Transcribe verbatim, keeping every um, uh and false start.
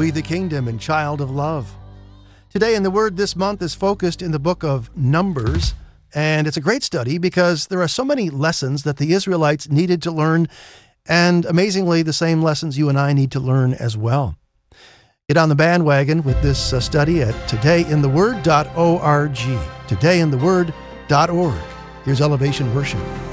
Flee the Kingdom and Child of Love. Today in the Word this month is focused in the book of Numbers, and it's a great study because there are so many lessons that the Israelites needed to learn, and amazingly, the same lessons you and I need to learn as well. Get on the bandwagon with this uh, study at today in the word dot org. today in the word dot org. Here's Elevation Worship.